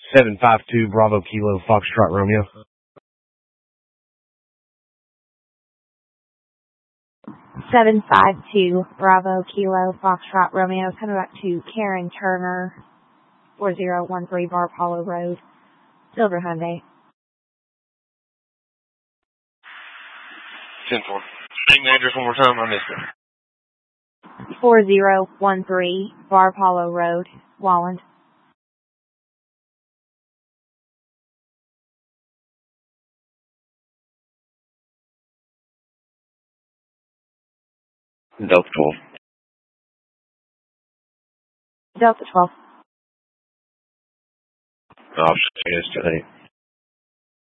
752 Bravo Kilo Foxtrot Romeo. 752 Bravo Kilo Foxtrot Romeo. Coming back to Karen Turner, 4013 Bar Apollo Road, Silver Hyundai. 10-4. Name the address one more time, I missed it. 4013 Bar Apollo Road, Walland. Delta 12. Delta 12. Option is today.